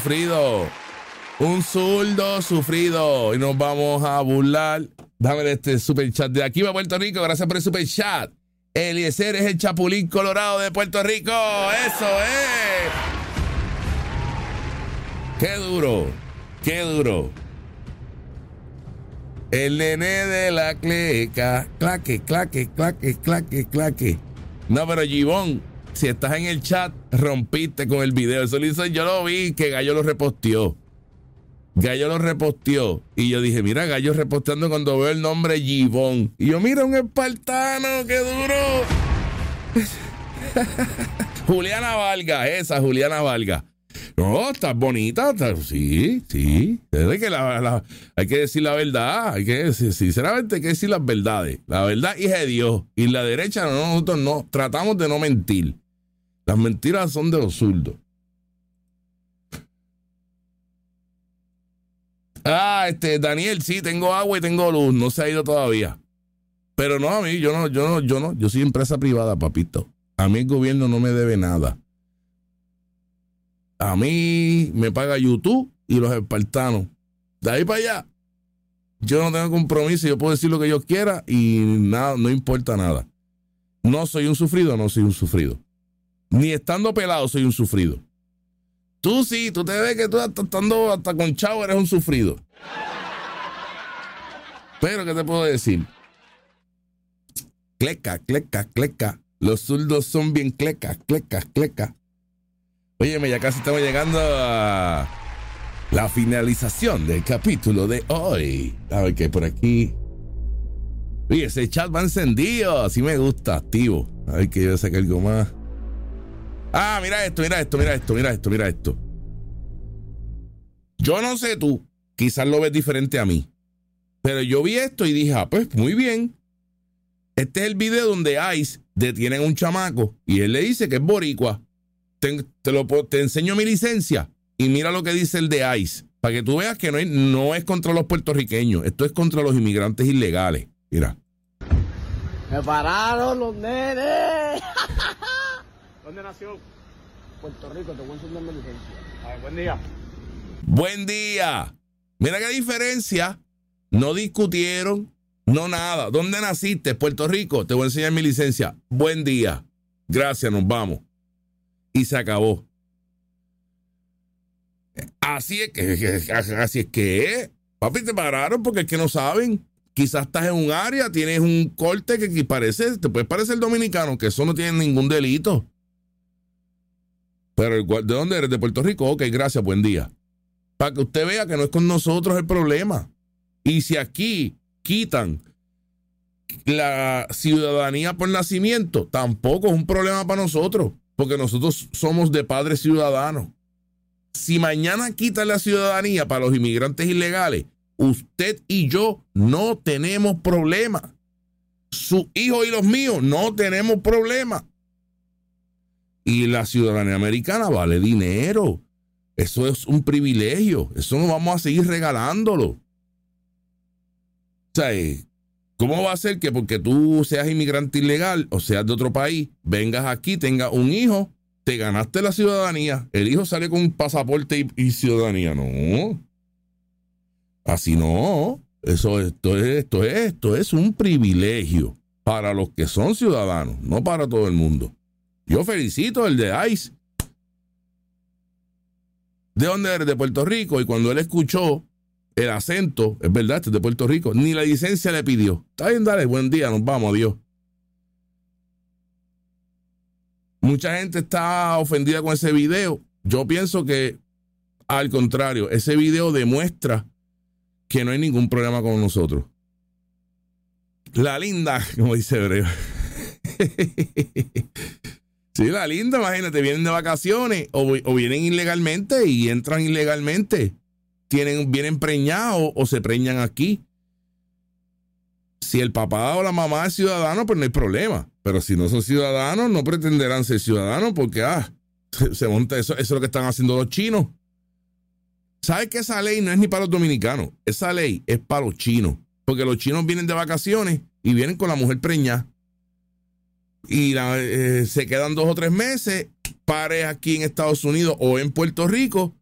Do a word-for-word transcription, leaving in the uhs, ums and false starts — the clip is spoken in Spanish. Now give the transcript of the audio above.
sufrido. Un zurdo sufrido. Y nos vamos a burlar. Dame este super chat de aquí va Puerto Rico. Gracias por el super chat. Eliezer es el Chapulín Colorado de Puerto Rico. Eso es. Qué duro. Qué duro. El nene de la cleca. Claque, claque, claque, claque, claque. No, pero Gibón, si estás en el chat, rompiste con el video. Eso lo hizo, yo lo vi, que Gallo lo reposteó. Gallo lo reposteó. Y yo dije, mira, Gallo reposteando cuando veo el nombre Gibón. Y yo, mira, un espartano, qué duro. Juliana Vargas, esa, Juliana Vargas. No, estás bonita, estás, sí, sí. Es que la, la, hay que decir la verdad. Hay que decir, sinceramente, hay que decir las verdades. La verdad, hija de Dios. Y la derecha, no, nosotros no. Tratamos de no mentir. Las mentiras son de los zurdos. Ah, este, Daniel, sí, tengo agua y tengo luz. No se ha ido todavía. Pero no, a mí, yo no, yo no, yo no. Yo soy empresa privada, papito. A mí el gobierno no me debe nada. A mí me paga YouTube y los espartanos. De ahí para allá, yo no tengo compromiso. Yo puedo decir lo que yo quiera y nada, no importa nada. No soy un sufrido, no soy un sufrido. Ni estando pelado soy un sufrido. Tú sí, tú te ves que tú hasta estando hasta con chavo eres un sufrido. Pero, ¿qué te puedo decir? Cleca, cleca, cleca. Los zurdos son bien cleca, cleca, cleca. Óyeme, ya casi estamos llegando a la finalización del capítulo de hoy. A ver qué hay por aquí. Oye, ese chat va encendido. Así me gusta, activo. A ver que yo saque algo más. Ah, mira esto, mira esto, mira esto, mira esto, mira esto. Yo no sé tú, quizás lo ves diferente a mí. Pero yo vi esto y dije, ah, pues muy bien. Este es el video donde Ice detiene a un chamaco y él le dice que es boricua. Te, te, lo, te enseño mi licencia y mira lo que dice el de Ice, para que tú veas que no, hay, no es contra los puertorriqueños, esto es contra los inmigrantes ilegales. Mira. Me pararon los nenes. ¿Dónde nació? Puerto Rico, te voy a enseñar mi licencia. A ver, buen día. Buen día. Mira qué diferencia. No discutieron, no nada. ¿Dónde naciste? Puerto Rico. Te voy a enseñar mi licencia. Buen día. Gracias, nos vamos. Y se acabó. Así es que, así es que, papi, te pararon porque es que no saben. Quizás estás en un área, tienes un corte que parece, te puede parecer dominicano, que eso no tiene ningún delito. Pero, ¿de dónde eres? ¿De Puerto Rico? Ok, gracias, buen día. Para que usted vea que no es con nosotros el problema. Y si aquí quitan la ciudadanía por nacimiento, tampoco es un problema para nosotros. Porque nosotros somos de padres ciudadanos. Si mañana quitan la ciudadanía para los inmigrantes ilegales, usted y yo no tenemos problema. Sus hijos y los míos no tenemos problema. Y la ciudadanía americana vale dinero. Eso es un privilegio. Eso no vamos a seguir regalándolo. O sea, ¿cómo va a ser que porque tú seas inmigrante ilegal o seas de otro país, vengas aquí, tengas un hijo, te ganaste la ciudadanía? El hijo sale con un pasaporte y, y ciudadanía. No. Así no. Eso, esto, es, esto, es, esto es un privilegio para los que son ciudadanos, no para todo el mundo. Yo felicito al de Ice. ¿De dónde eres? De Puerto Rico. Y cuando él escuchó el acento, es verdad, este es de Puerto Rico, ni la licencia le pidió. Está bien, dale, buen día, nos vamos, adiós. Mucha gente está ofendida con ese video. Yo pienso que, al contrario, ese video demuestra que no hay ningún problema con nosotros. La linda, como dice Hebreo. Sí, la linda, imagínate, vienen de vacaciones o, o vienen ilegalmente y entran ilegalmente. Tienen, vienen preñados o se preñan aquí. Si el papá o la mamá es ciudadano, pues no hay problema. Pero si no son ciudadanos, no pretenderán ser ciudadanos porque, ah, se, se monta eso, eso es lo que están haciendo los chinos. ¿Sabes que esa ley no es ni para los dominicanos? Esa ley es para los chinos. Porque los chinos vienen de vacaciones y vienen con la mujer preñada. Y la, eh, se quedan dos o tres meses, pares aquí en Estados Unidos o en Puerto Rico,